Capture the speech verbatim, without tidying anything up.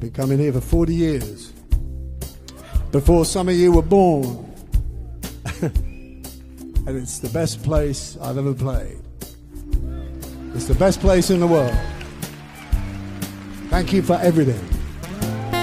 Been coming here for forty years. Before some of you were born. And it's the best place I've ever played. It's the best place in the world. Thank you for everything.